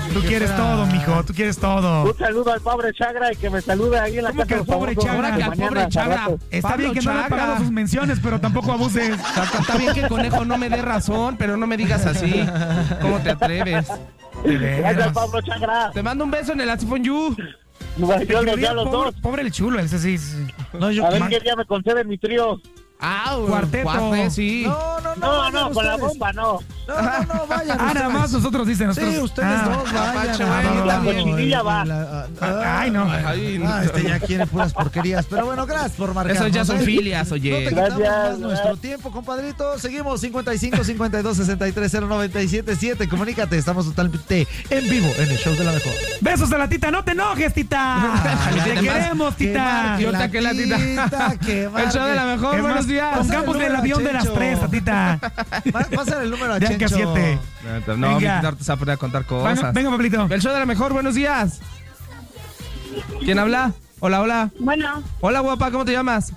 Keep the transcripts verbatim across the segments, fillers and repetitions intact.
Tú quieres todo, mijo, tú quieres todo. Un saludo al pobre Chagra y que me salude ahí en la ¿Cómo casa. que el pobre Chagra? Que al pobre Chagra. Está Pablo bien que no le han Chagra. pagado sus menciones, pero tampoco abuses. Está, está bien que el conejo no me dé razón, pero no me digas así. ¿Cómo te atreves? De Gracias, veras. Pablo Chagra. Te mando un beso en el Asifon You. Yo los vi a los Pobre, dos. pobre el chulo, ese sí. sí. No, yo A ver Ma- qué día me conceden mi trío. Ah, Cuarteto. cuarte, sí. No, no, no. No, vayan no, con la ustedes. bomba no. No, no, no, vayan. Ah, nada ustedes. más nosotros dicen nosotros. Sí, ustedes Ah. dos vayan. Apache, ah, güey, va, la va, cochinilla y va. la- ah, Ay, no. Ay, Ah, este ya quiere puras porquerías. Pero bueno, gracias por marcar. Esos ya son filias, oye. No te quitamos Gracias, más nuestro tiempo, compadrito. Seguimos cincuenta y cinco, cincuenta y dos, sesenta y tres, cero noventa y siete siete. Comunícate, estamos totalmente en vivo en el show de la mejor. Besos a la tita, no te enojes, tita. Te Además, queremos, Que tita. marque Yo te que la tita. que El marque. show de la mejor, Es buenos más, días. pongamos el avión de las tres, a tita. Pa- Pásale el número a De acá a Chencho. siete. No, Venga. no te vas a poner a contar Venga, cosas. venga, Pablito. El show de la mejor, buenos días. ¿Quién habla? Hola, hola. Bueno, Hola, guapa, ¿cómo te llamas?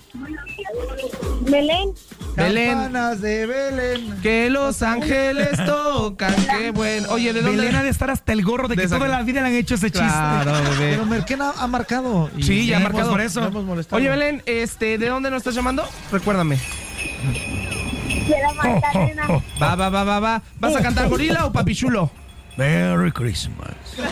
Belén, Belén. Campanas de Belén. Que los ángeles tocan, qué bueno. Oye, ¿de dónde? Belén ha de estar hasta el gorro de que De esa- toda la vida le han hecho ese chiste. Claro, bebé. Pero Merken ha, ha marcado. y- Sí, ya ha pues, marcado. por eso. No hemos molestado. Oye, Belén, este, ¿de dónde nos estás llamando? Recuérdame. de la Magdalena. Va, va, va, va, va. ¿Vas a cantar gorila o papichulo? Merry Christmas.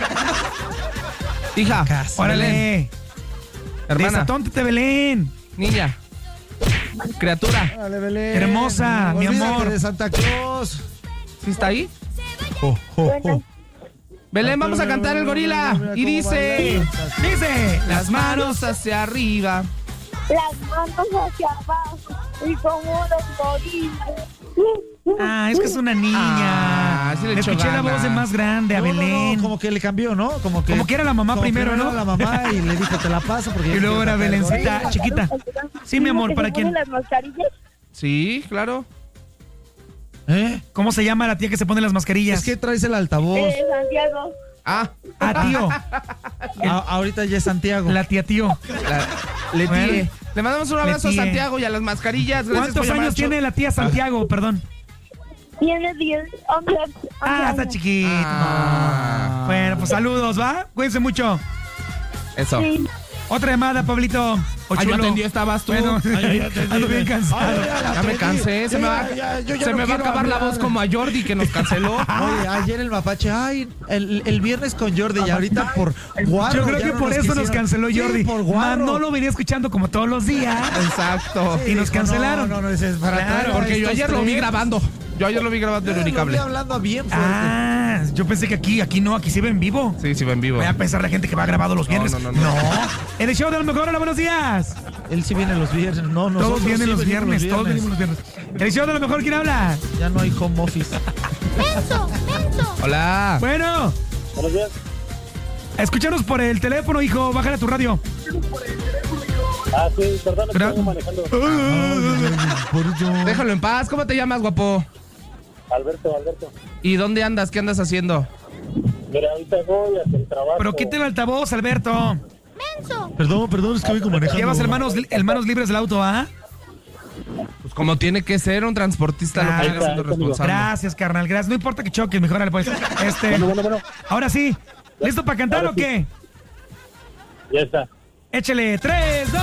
Hija, Belén, Órale. hermana, Desatóntate, Belén. niña, criatura. Dale, Belén. Hermosa, mi Olvídate amor. de Santa Claus. ¿Sí está ahí? Bueno, Belén, vamos a cantar el gorila. Y dice, Dice, las manos hacia arriba. las manos hacia abajo y como los gorilas. ah, es que es una niña. Ah, sí le le echó escuché la ganas. voz de más grande a No, no, no, Belén. como que le cambió, ¿no? Como que, Como que era la mamá como primero, primero ¿no? era la mamá y le dijo, te la paso porque yo Y luego quiero era cantar el Belencita, gorila. chiquita. Sí, mi amor, ¿Que ¿para se quién? ponen las mascarillas? Sí, claro. ¿Eh? ¿Cómo se llama la tía que se pone las mascarillas? Es que traes el altavoz. Eh, Santiago. Ah, Ah, tío. A- ahorita ya es Santiago. La tía tío. la, le Bueno. tie. Le mandamos un abrazo a tie. Santiago y a las mascarillas. Gracias ¿Cuántos por llamar años al show. tiene la tía Santiago? Perdón. Tiene diez, once, once Ah, está años. chiquito. Ah. Bueno, pues saludos, ¿va? Cuídense mucho. Eso. Sí. Otra llamada, Pablito. O Ay, yo chulo. atendí, estabas tú. Bueno, Ay, ya, ya atendí. ando bien cansado. Ay, ya la Ya me atendí. cansé. Se Ya, me va, ya, yo ya se no me va a quiero acabar la hablar. voz como a Jordi que nos canceló. Oye, ayer el mapache, ay, el, el viernes con Jordi y ahorita por guarro. Yo creo ya que no por eso nos quisieron. canceló Sí, Jordi. por guarro. Manolo venía escuchando como todos los días. Exacto. y nos dijo, cancelaron. No, no, no, ese es para Claro, traer a Porque yo estos ayer lo vi tres. grabando. Yo ayer lo vi grabando en Yo lo vi Unicable. hablando bien fuerte. Ah, yo pensé que aquí, aquí no, aquí sí va en vivo. Sí, sí, va en vivo. Voy a pensar la gente que va grabado los viernes. no, no, no. En el show de lo mejor, hola, buenos días. Él sí viene los viernes. No, nosotros Todos vienen sí los venimos viernes, todos venimos los viernes. En el show de lo mejor, ¿quién habla? Ya no hay home office. Hola. Bueno, Buenos días. escúchanos por el teléfono, hijo. Bájale a tu radio. Ah, sí, perdón, Gra- estoy manejando. Por eso. Déjalo en paz. ¿Cómo te llamas, guapo? Alberto, Alberto. ¿Y dónde andas? ¿Qué andas haciendo? Mira, ahorita voy hacia el trabajo. Pero quítale el altavoz, Alberto. Perdón, perdón, es que vengo manejando. Llevas hermanos, hermanos libres del auto, ¿ah? Pues como tiene que ser un transportista, lo que Claro. viene siendo responsable. Gracias, carnal. Gracias. No importa que choques, mejor pues. Este. Bueno, bueno, bueno. Ahora sí. ¿Listo para cantar Ahora o sí. qué? Ya está. Échale. Tres, dos.